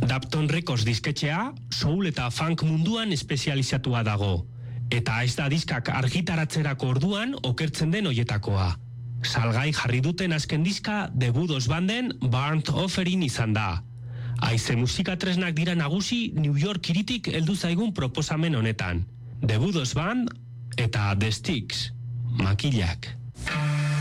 Dapton Records disketxea soul eta funk munduan espezializatua dago, eta ez da diskak argitaratzerako orduan okertzen den hoietakoa. Salgai jarri duten azken diska The Budos Banden Burnt Offering izan da. Haize musika tresnak dira nagusi New York hiritik heldu zaigun proposamen honetan. The Budos Band eta The Sticks, makilak.